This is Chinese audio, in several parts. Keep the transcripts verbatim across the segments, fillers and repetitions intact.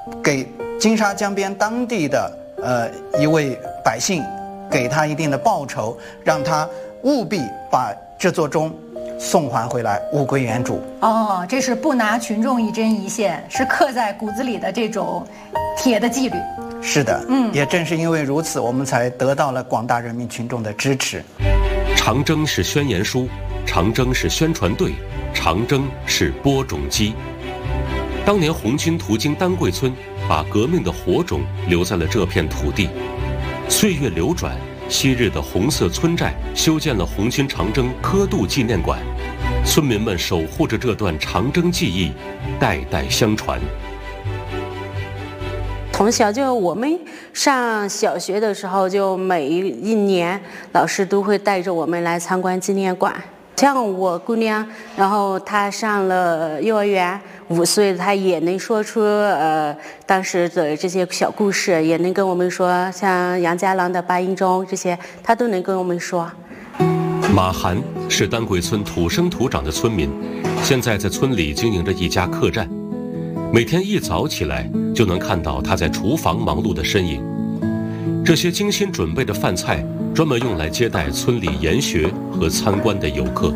给金沙江边当地的呃一位百姓，给他一定的报酬，让他务必把这座钟送还回来，物归原主。 哦，这是不拿群众一针一线，是刻在骨子里的这种铁的纪律。 是的，嗯，也正是因为如此，我们才得到了广大人民群众的支持。 长征是宣言书，长征是宣传队，长征是播种机。当年红军途经丹桂村，把革命的火种留在了这片土地。岁月流转，昔日的红色村寨修建了红军长征刻度纪念馆，村民们守护着这段长征记忆，代代相传。 从小就我们上小学的时候，就每一年老师都会带着我们来参观纪念馆。像我姑娘，然后她上了幼儿园，五岁她也能说出呃当时的这些小故事，也能跟我们说，像杨家郎的八音钟这些，她都能跟我们说。 马涵是丹桂村土生土长的村民，现在在村里经营着一家客栈。每天一早起来就能看到他在厨房忙碌的身影。这些精心准备的饭菜专门用来接待村里研学和参观的游客。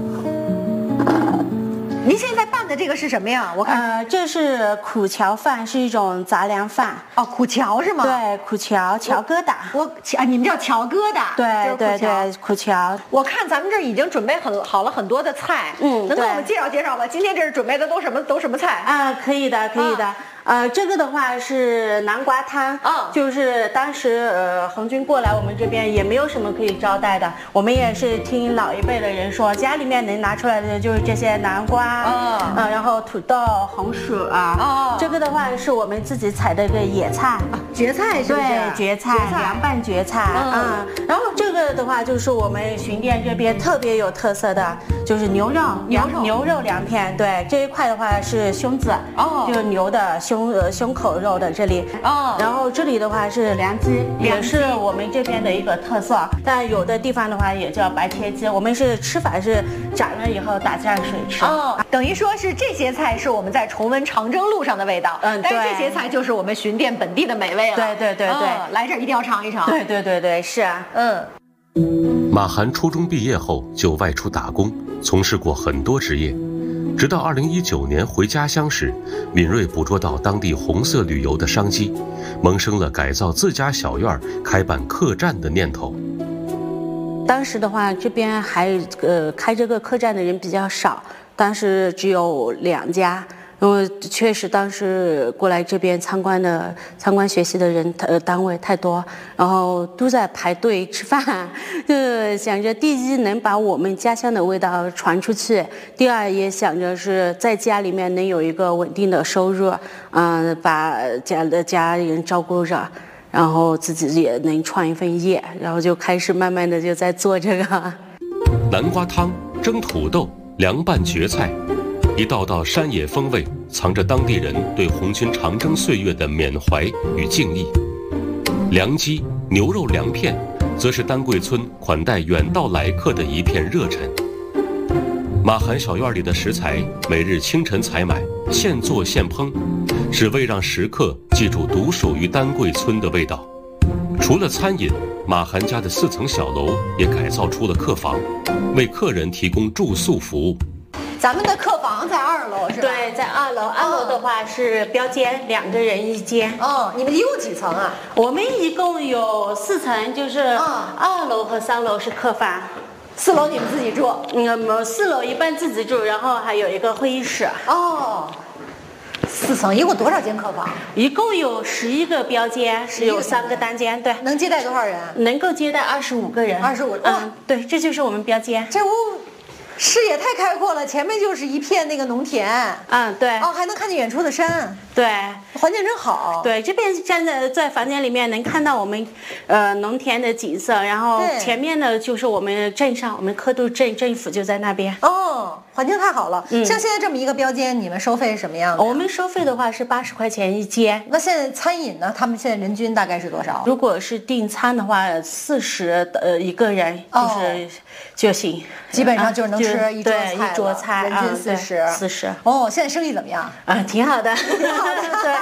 您现在办的这个是什么呀？我看， 呃，这是苦荞饭，是一种杂粮饭。 哦，苦荞是吗？ 对，苦荞，荞疙瘩。 我啊，你们叫荞疙瘩？ 对对对，苦荞。 我看咱们这儿已经准备很好了很多的菜， 嗯， 能给我们介绍介绍吗？今天这是准备的都什么都什么菜啊？可以的，可以的。啊呃，这个的话是南瓜汤， 啊， 就是当时呃红军过来我们这边也没有什么可以招待的，我们也是听老一辈的人说，家里面能拿出来的就是这些南瓜，啊，呃、然后土豆、红薯啊，哦，这个的话是我们自己采的一个野菜， 啊、蕨菜是不是？ 对，蕨菜，凉拌蕨菜，嗯，啊，然后这个的话就是我们巡店这边特别有特色的，就是牛肉， 牛肉， 牛肉凉片，对，这一块的话是胸子，哦，就是牛的胸呃胸口肉的这里，哦，然后这里的话是凉鸡，也是我们这边的一个特色，但有的地方的话也叫白切鸡，我们是吃法是炸了以后打蘸水吃， 哦，等于说是这些菜是我们在重温长征路上的味道，嗯，但是这些菜就是我们巡店本地的美味了， 对对对对， 哦，来这儿一定要尝一尝， 对对对对，是啊， 嗯。 马涵初中毕业后就外出打工，从事过很多职业。直到二零一九年回家乡时，敏锐捕捉到当地红色旅游的商机，萌生了改造自家小院开办客栈的念头。 当时的话，这边还呃开这个客栈的人比较少，当时只有两家。因为确实当时过来这边参观的、参观学习的人，呃，单位太多，然后都在排队吃饭，就想着第一能把我们家乡的味道传出去，第二也想着是在家里面能有一个稳定的收入，嗯、呃，把家的家人照顾着，然后自己也能创一份业，然后就开始慢慢的就在做这个。 南瓜汤、蒸土豆、凉拌蕨菜。一道道山野风味，藏着当地人对红军长征岁月的缅怀与敬意。凉鸡、牛肉凉片，则是丹桂村款待远道来客的一片热忱。马涵小院里的食材，每日清晨采买，现做现烹，只为让食客记住独属于丹桂村的味道。除了餐饮，马涵家的四层小楼也改造出了客房，为客人提供住宿服务。 咱们的客房在二楼是吧？ 对，在二楼。二楼的话是标间，两个人一间。 哦，你们一共几层啊？ 我们一共有四层，就是二楼和三楼是客房， 四楼你们自己住？ 嗯，四楼一般自己住，然后还有一个会议室。 哦。四层一共多少间客房？ 一共有十一个标间，是有三个单间，对。 能接待多少人？ 能够接待二十五个人。 二十五， 嗯，对，这就是我们标间。 这屋视野太开阔了，前面就是一片那个农田。 嗯，对。 哦，还能看见远处的山。 对， 环境真好。 对，这边站在在房间里面能看到我们呃农田的景色，然后前面呢就是我们镇上，我们科度镇政府就在那边。 哦，环境太好了。嗯，像现在这么一个标间，你们收费是什么样的？ 我们收费的话是八十块钱一间。 那现在餐饮呢？他们现在人均大概是多少？ 如果是订餐的话，四十呃一个人就是、哦、就行， 基本上就是能吃一桌菜， 对，一桌菜， 人均四十， 四十。 哦，现在生意怎么样？ 啊，挺好的。 挺好的。对。